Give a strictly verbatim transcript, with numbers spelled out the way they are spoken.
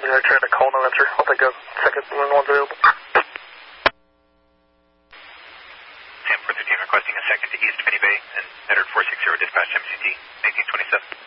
Roger, I tried to call, no answer. I'll take a second when one's available. Sam four thirteen requesting a second to East Penny Bay and Edward four six zero dispatch M C T, nineteen twenty-seven.